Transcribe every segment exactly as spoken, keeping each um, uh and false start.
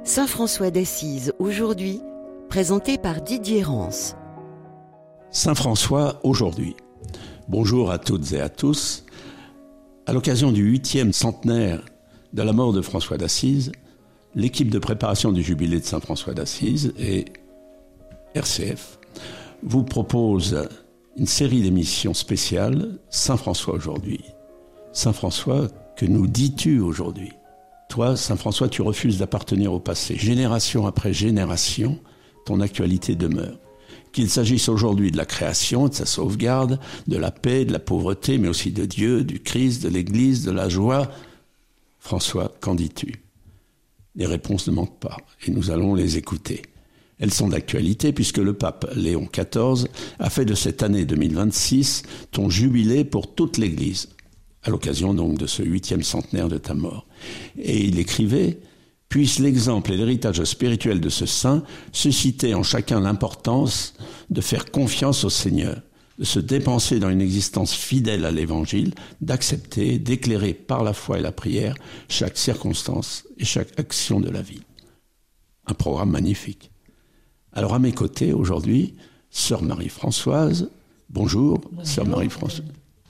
Saint François d'Assise aujourd'hui, présenté par Didier Rance. Saint François aujourd'hui. Bonjour à toutes et à tous. À l'occasion du huitième centenaire de la mort de François d'Assise, l'équipe de préparation du jubilé de Saint François d'Assise et R C F vous propose une série d'émissions spéciales Saint François aujourd'hui. Saint François, que nous dis-tu aujourd'hui ? Toi, Saint François, tu refuses d'appartenir au passé. Génération après génération, ton actualité demeure. Qu'il s'agisse aujourd'hui de la création, de sa sauvegarde, de la paix, de la pauvreté, mais aussi de Dieu, du Christ, de l'Église, de la joie. François, qu'en dis-tu ? Les réponses ne manquent pas, et nous allons les écouter. Elles sont d'actualité puisque le pape Léon quatorze a fait de cette année deux mille vingt-six ton jubilé pour toute l'Église, à l'occasion donc de ce huitième centenaire de ta mort. Et il écrivait « Puisse l'exemple et l'héritage spirituel de ce saint susciter en chacun l'importance de faire confiance au Seigneur, de se dépenser dans une existence fidèle à l'Évangile, d'accepter, d'éclairer par la foi et la prière chaque circonstance et chaque action de la vie. » Un programme magnifique. Alors à mes côtés aujourd'hui, sœur Marie-Françoise, bonjour, bonjour. Sœur Marie-Françoise.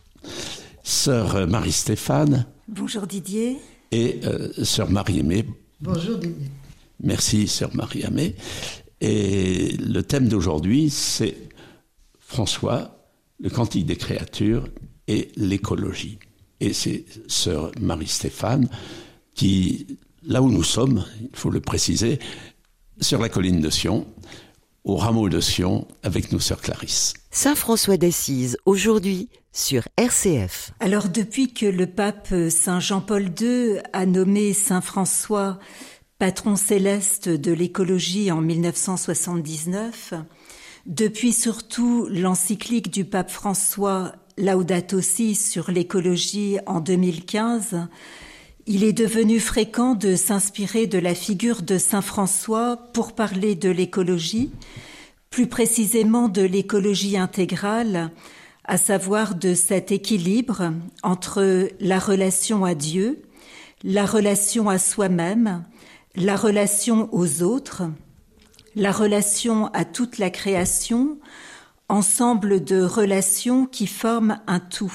Sœur Marie-Stéphane. Bonjour Didier. Et euh, Sœur Marie-Aimée. Bonjour Didier. Merci Sœur Marie-Aimée. Et le thème d'aujourd'hui, c'est François, le cantique des créatures et l'écologie. Et c'est Sœur Marie-Stéphane qui, là où nous sommes, il faut le préciser, sur la colline de Sion, au rameau de Sion, avec nos sœurs Clarisse. Saint François d'Assise, aujourd'hui, sur R C F. Alors, depuis que le pape Saint Jean-Paul deux a nommé Saint François patron céleste de l'écologie en mille neuf cent soixante-dix-neuf, depuis surtout l'encyclique du pape François Laudato Si sur l'écologie en deux mille quinze, il est devenu fréquent de s'inspirer de la figure de Saint François pour parler de l'écologie, plus précisément de l'écologie intégrale, à savoir de cet équilibre entre la relation à Dieu, la relation à soi-même, la relation aux autres, la relation à toute la création, ensemble de relations qui forment un tout.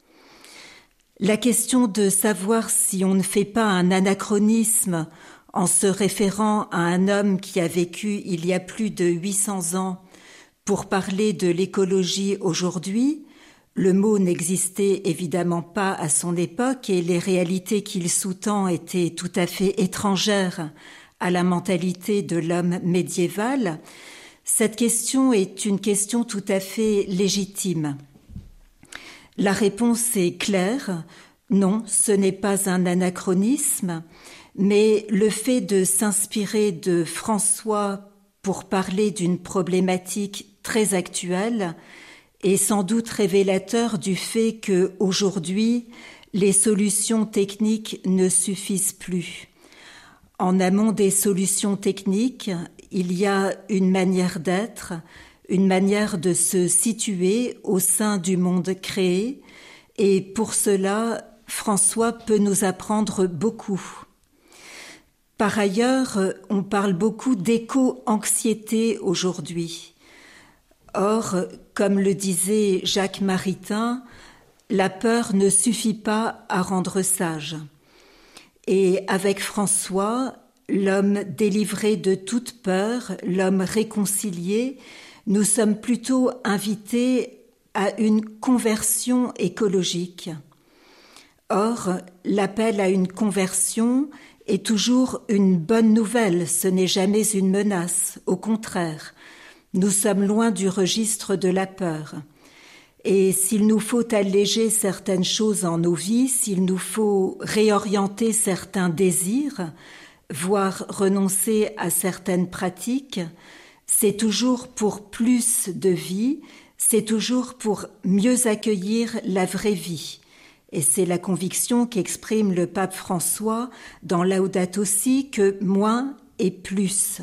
La question de savoir si on ne fait pas un anachronisme en se référant à un homme qui a vécu il y a plus de huit cents ans pour parler de l'écologie aujourd'hui, le mot n'existait évidemment pas à son époque et les réalités qu'il sous-tend étaient tout à fait étrangères à la mentalité de l'homme médiéval. Cette question est une question tout à fait légitime. La réponse est claire, non, ce n'est pas un anachronisme, mais le fait de s'inspirer de François pour parler d'une problématique très actuelle est sans doute révélateur du fait que aujourd'hui, les solutions techniques ne suffisent plus. En amont des solutions techniques, il y a une manière d'être, une manière de se situer au sein du monde créé, et pour cela, François peut nous apprendre beaucoup. Par ailleurs, on parle beaucoup d'éco-anxiété aujourd'hui. Or, comme le disait Jacques Maritain, la peur ne suffit pas à rendre sage. Et avec François, l'homme délivré de toute peur, l'homme réconcilié, nous sommes plutôt invités à une conversion écologique. Or, l'appel à une conversion est toujours une bonne nouvelle, ce n'est jamais une menace, au contraire. Nous sommes loin du registre de la peur. Et s'il nous faut alléger certaines choses en nos vies, s'il nous faut réorienter certains désirs, voire renoncer à certaines pratiques, c'est toujours pour plus de vie, c'est toujours pour mieux accueillir la vraie vie. Et c'est la conviction qu'exprime le pape François dans Laudato Si que moins est plus.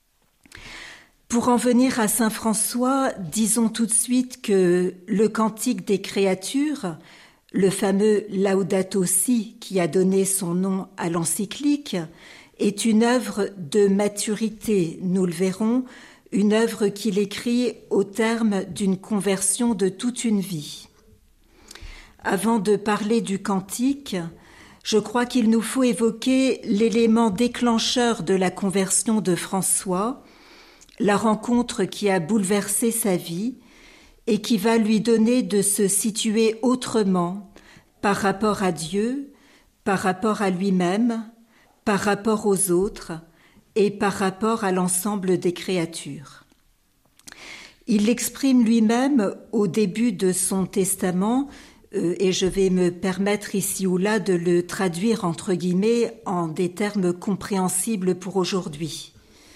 Pour en venir à Saint François, disons tout de suite que le cantique des créatures, le fameux Laudato Si qui a donné son nom à l'encyclique, est une œuvre de maturité, nous le verrons, une œuvre qu'il écrit au terme d'une conversion de toute une vie. Avant de parler du cantique, je crois qu'il nous faut évoquer l'élément déclencheur de la conversion de François, la rencontre qui a bouleversé sa vie et qui va lui donner de se situer autrement par rapport à Dieu, par rapport à lui-même, par rapport aux autres et par rapport à l'ensemble des créatures. Il l'exprime lui-même au début de son testament, euh, et je vais me permettre ici ou là de le traduire entre guillemets en des termes compréhensibles pour aujourd'hui.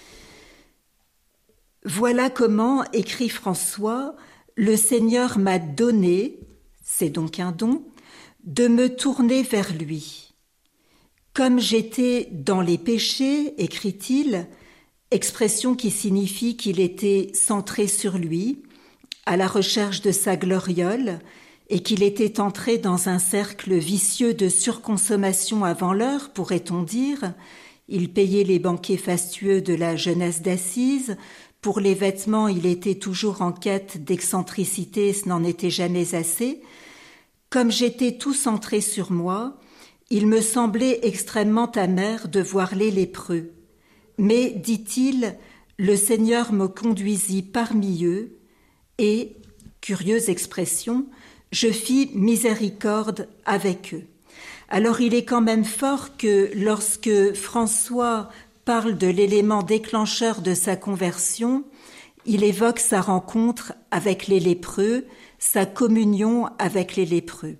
Voilà comment, écrit François, le Seigneur m'a donné, c'est donc un don, de me tourner vers lui. Comme j'étais dans les péchés, écrit-il, expression qui signifie qu'il était centré sur lui, à la recherche de sa gloriole, et qu'il était entré dans un cercle vicieux de surconsommation avant l'heure, pourrait-on dire. Il payait les banquets fastueux de la jeunesse d'Assise. Pour les vêtements, il était toujours en quête d'excentricité, ce n'en était jamais assez. Comme j'étais tout centré sur moi, il me semblait extrêmement amer de voir les lépreux. Mais, dit-il, le Seigneur me conduisit parmi eux et, curieuse expression, je fis miséricorde avec eux. Alors il est quand même fort que lorsque François parle de l'élément déclencheur de sa conversion, il évoque sa rencontre avec les lépreux, sa communion avec les lépreux.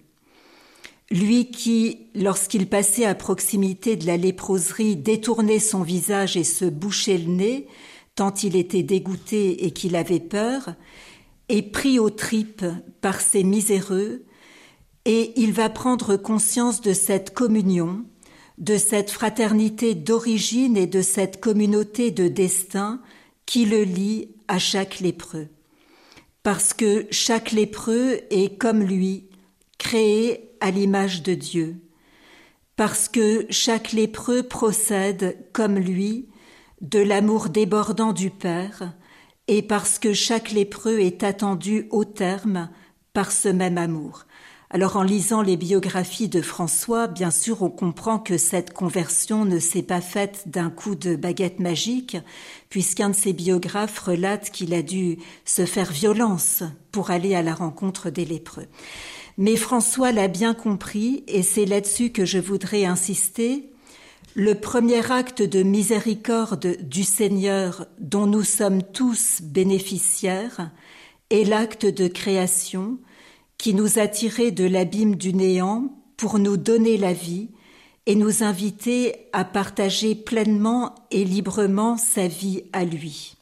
Lui qui, lorsqu'il passait à proximité de la léproserie, détournait son visage et se bouchait le nez, tant il était dégoûté et qu'il avait peur, est pris aux tripes par ces miséreux, et il va prendre conscience de cette communion, de cette fraternité d'origine et de cette communauté de destin qui le lie à chaque lépreux. Parce que chaque lépreux est comme lui, créé à l'image de Dieu. Parce que chaque lépreux procède, comme lui, de l'amour débordant du Père, et parce que chaque lépreux est attendu au terme par ce même amour. Alors en lisant les biographies de François, bien sûr on comprend que cette conversion ne s'est pas faite d'un coup de baguette magique, puisqu'un de ses biographes relate qu'il a dû se faire violence pour aller à la rencontre des lépreux. Mais François l'a bien compris, et c'est là-dessus que je voudrais insister. Le premier acte de miséricorde du Seigneur dont nous sommes tous bénéficiaires est l'acte de création qui nous a tirés de l'abîme du néant pour nous donner la vie et nous inviter à partager pleinement et librement sa vie à lui.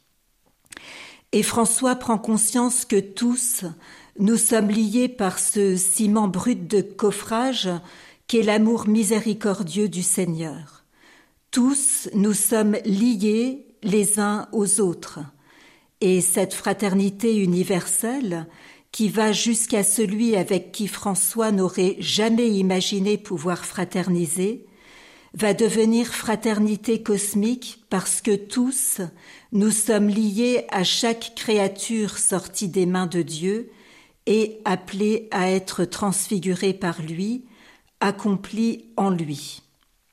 Et François prend conscience que tous, nous sommes liés par ce ciment brut de coffrage qu'est l'amour miséricordieux du Seigneur. Tous, nous sommes liés les uns aux autres. Et cette fraternité universelle, qui va jusqu'à celui avec qui François n'aurait jamais imaginé pouvoir fraterniser, va devenir fraternité cosmique parce que tous, nous sommes liés à chaque créature sortie des mains de Dieu et appelés à être transfigurés par lui, accomplis en lui.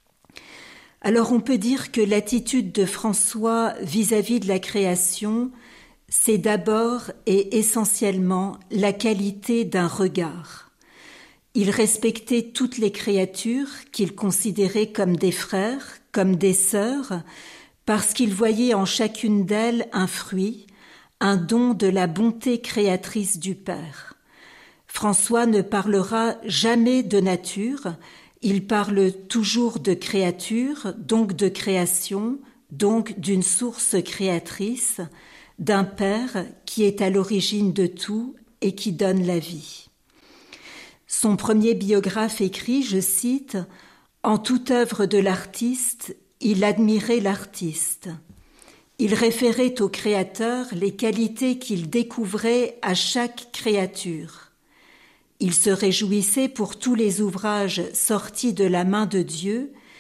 Alors on peut dire que l'attitude de François vis-à-vis de la création, c'est d'abord et essentiellement la qualité d'un regard. Il respectait toutes les créatures qu'il considérait comme des frères, comme des sœurs, parce qu'il voyait en chacune d'elles un fruit, un don de la bonté créatrice du Père. François ne parlera jamais de nature, il parle toujours de créature, donc de création, donc d'une source créatrice, d'un Père qui est à l'origine de tout et qui donne la vie. Son premier biographe écrit, je cite, « En toute œuvre de l'artiste, il admirait l'artiste. Il référait au Créateur les qualités qu'il découvrait à chaque créature. Il se réjouissait pour tous les ouvrages sortis de la main de Dieu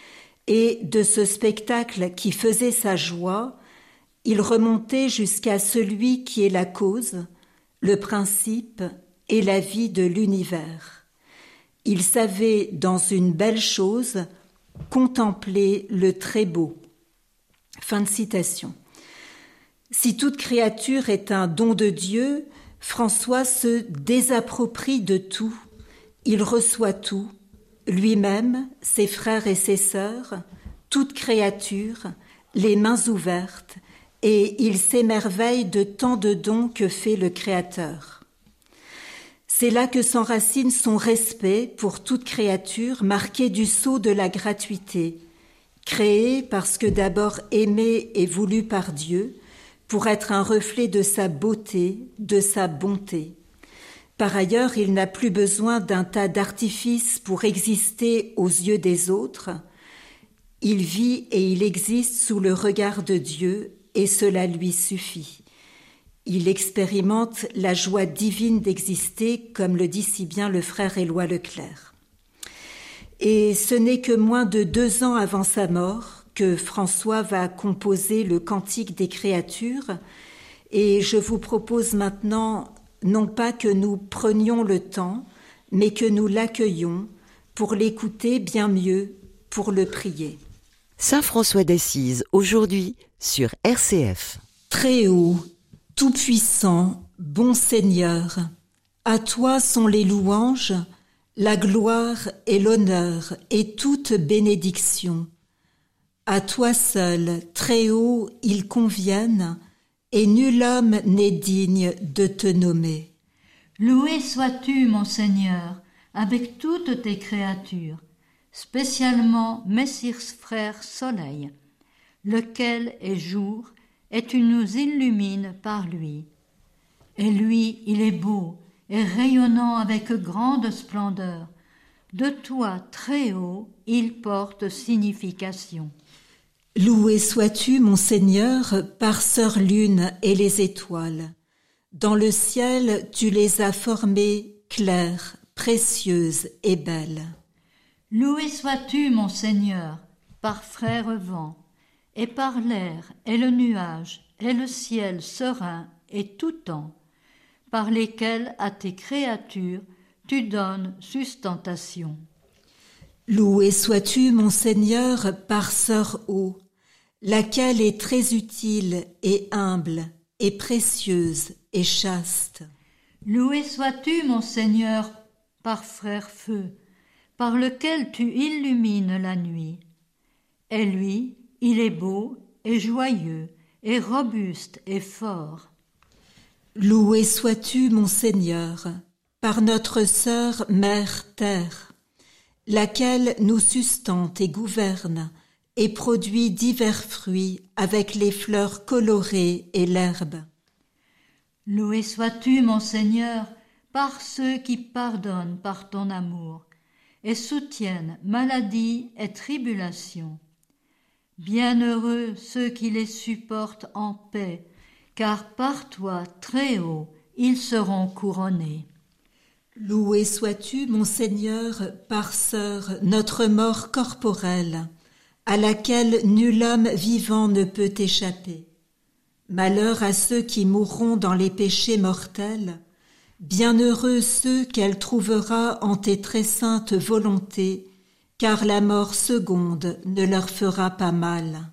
Et de ce spectacle qui faisait sa joie, il remontait jusqu'à celui qui est la cause, le principe et la vie de l'univers. Il savait, dans une belle chose, contempler le très beau. Fin de citation. Si toute créature est un don de Dieu, François se désapproprie de tout. Il reçoit tout, lui-même, ses frères et ses sœurs, toute créature, les mains ouvertes, et il s'émerveille de tant de dons que fait le Créateur. C'est là que s'enracine son respect pour toute créature, marqué du sceau de la gratuité, créée parce que d'abord aimée et voulue par Dieu, pour être un reflet de sa beauté, de sa bonté. Par ailleurs, il n'a plus besoin d'un tas d'artifices pour exister aux yeux des autres. Il vit et il existe sous le regard de Dieu, et cela lui suffit. Il expérimente la joie divine d'exister, comme le dit si bien le frère Éloi Leclerc. Et ce n'est que moins de deux ans avant sa mort que François va composer le Cantique des créatures, et je vous propose maintenant non pas que nous prenions le temps, mais que nous l'accueillons pour l'écouter bien mieux, pour le prier. Saint François d'Assise, aujourd'hui sur R C F. Très haut, tout-puissant, bon Seigneur, à toi sont les louanges, la gloire et l'honneur et toute bénédiction. À toi seul, très haut, ils conviennent, et nul homme n'est digne de te nommer. Loué sois-tu, mon Seigneur, avec toutes tes créatures, spécialement Messire Frère Soleil, lequel est jour, et tu nous illumines par lui. Et lui, il est beau, et rayonnant avec grande splendeur. De toi, très haut, il porte signification. Loué sois-tu, mon Seigneur, par sœur lune et les étoiles. Dans le ciel, tu les as formées claires, précieuses et belles. Loué sois-tu, mon Seigneur, par frère vent, et par l'air et le nuage et le ciel serein et tout temps, par lesquels à tes créatures tu donnes sustentation. Loué sois-tu, mon Seigneur, par sœur eau, laquelle est très utile et humble, et précieuse et chaste. Loué sois-tu, mon Seigneur, par frère feu, par lequel tu illumines la nuit. Et lui, il est beau et joyeux, et robuste et fort. Loué sois-tu, mon Seigneur, par notre sœur mère terre, laquelle nous sustente et gouverne, et produit divers fruits avec les fleurs colorées et l'herbe. Loué sois-tu, mon Seigneur, par ceux qui pardonnent par ton amour, et soutiennent maladie et tribulation. Bienheureux ceux qui les supportent en paix, car par toi, très haut, ils seront couronnés. Loué sois-tu, mon Seigneur, par sœur, notre mort corporelle, à laquelle nul homme vivant ne peut échapper. Malheur à ceux qui mourront dans les péchés mortels, bienheureux ceux qu'elle trouvera en tes très saintes volontés, car la mort seconde ne leur fera pas mal.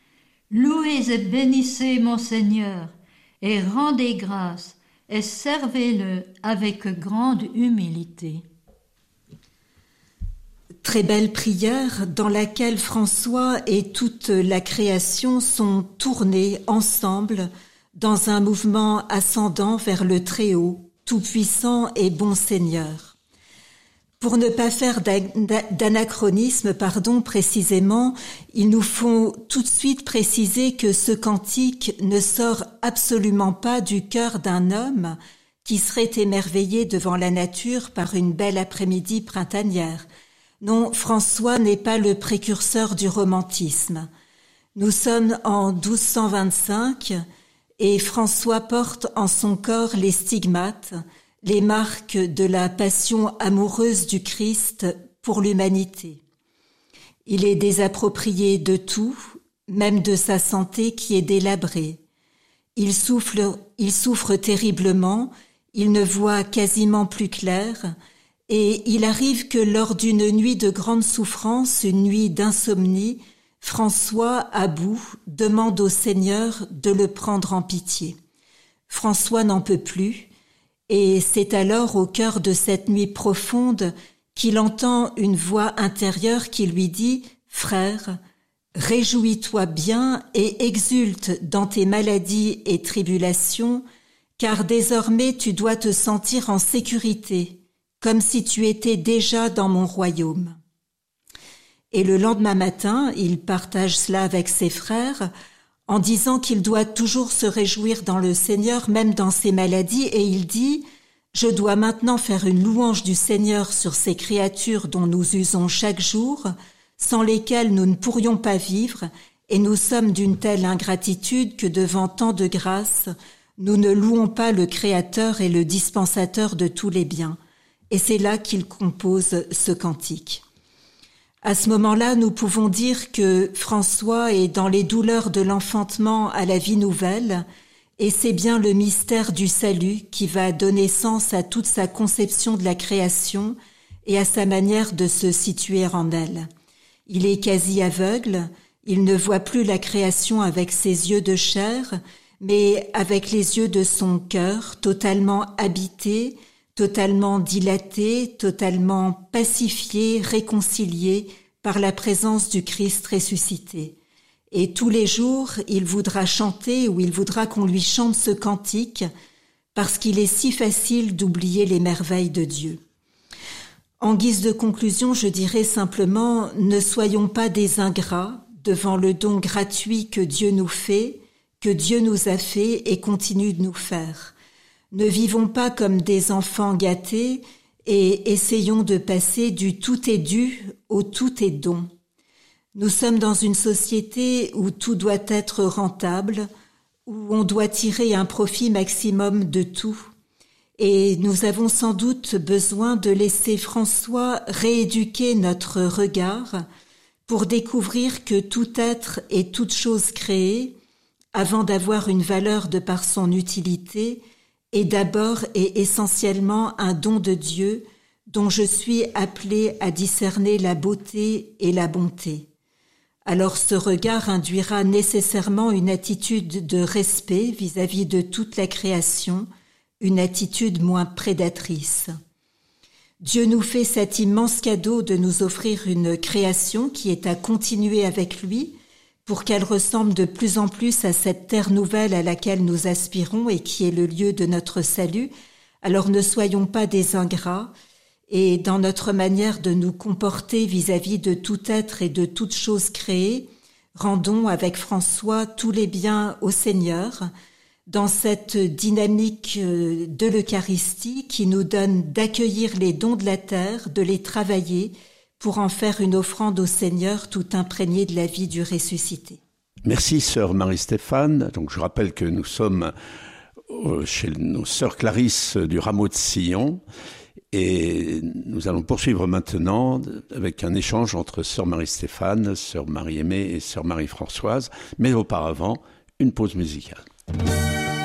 Louez et bénissez mon Seigneur, et rendez grâce, et servez-le avec grande humilité. Très belle prière dans laquelle François et toute la création sont tournés ensemble dans un mouvement ascendant vers le Très-Haut, tout-puissant et bon Seigneur. Pour ne pas faire d'anachronisme, pardon, précisément, il nous faut tout de suite préciser que ce cantique ne sort absolument pas du cœur d'un homme qui serait émerveillé devant la nature par une belle après-midi printanière. Non, François n'est pas le précurseur du romantisme. Nous sommes en douze cent vingt-cinq et François porte en son corps les stigmates, les marques de la passion amoureuse du Christ pour l'humanité. Il est désapproprié de tout, même de sa santé qui est délabrée. Il souffre, il souffre terriblement, il ne voit quasiment plus clair, et il arrive que lors d'une nuit de grande souffrance, une nuit d'insomnie, François, à bout, demande au Seigneur de le prendre en pitié. François n'en peut plus, et c'est alors au cœur de cette nuit profonde qu'il entend une voix intérieure qui lui dit « Frère, réjouis-toi bien et exulte dans tes maladies et tribulations, car désormais tu dois te sentir en sécurité, comme si tu étais déjà dans mon royaume. » Et le lendemain matin, il partage cela avec ses frères en disant qu'il doit toujours se réjouir dans le Seigneur, même dans ses maladies, et il dit « Je dois maintenant faire une louange du Seigneur sur ces créatures dont nous usons chaque jour, sans lesquelles nous ne pourrions pas vivre, et nous sommes d'une telle ingratitude que devant tant de grâce, nous ne louons pas le Créateur et le dispensateur de tous les biens. » Et c'est là qu'il compose ce cantique. À ce moment-là, nous pouvons dire que François est dans les douleurs de l'enfantement à la vie nouvelle, et c'est bien le mystère du salut qui va donner sens à toute sa conception de la création et à sa manière de se situer en elle. Il est quasi aveugle, il ne voit plus la création avec ses yeux de chair, mais avec les yeux de son cœur, totalement habité, totalement dilaté, totalement pacifié, réconcilié par la présence du Christ ressuscité. Et tous les jours, il voudra chanter ou il voudra qu'on lui chante ce cantique parce qu'il est si facile d'oublier les merveilles de Dieu. En guise de conclusion, je dirais simplement, ne soyons pas des ingrats devant le don gratuit que Dieu nous fait, que Dieu nous a fait et continue de nous faire. Ne vivons pas comme des enfants gâtés et essayons de passer du tout est dû au tout est don. Nous sommes dans une société où tout doit être rentable, où on doit tirer un profit maximum de tout. Et nous avons sans doute besoin de laisser François rééduquer notre regard pour découvrir que tout être et toute chose créée, avant d'avoir une valeur de par son utilité, est d'abord et essentiellement un don de Dieu dont je suis appelé à discerner la beauté et la bonté. Alors ce regard induira nécessairement une attitude de respect vis-à-vis de toute la création, une attitude moins prédatrice. Dieu nous fait cet immense cadeau de nous offrir une création qui est à continuer avec lui pour qu'elle ressemble de plus en plus à cette terre nouvelle à laquelle nous aspirons et qui est le lieu de notre salut. Alors ne soyons pas des ingrats et dans notre manière de nous comporter vis-à-vis de tout être et de toute chose créée, rendons avec François tous les biens au Seigneur dans cette dynamique de l'Eucharistie qui nous donne d'accueillir les dons de la terre, de les travailler pour en faire une offrande au Seigneur tout imprégnée de la vie du ressuscité. Merci sœur Marie-Stéphane. Donc je rappelle que nous sommes chez nos sœurs Clarisse du Rameau de Sillon et nous allons poursuivre maintenant avec un échange entre sœur Marie-Stéphane, sœur Marie-Aimée et sœur Marie-Françoise, mais auparavant une pause musicale.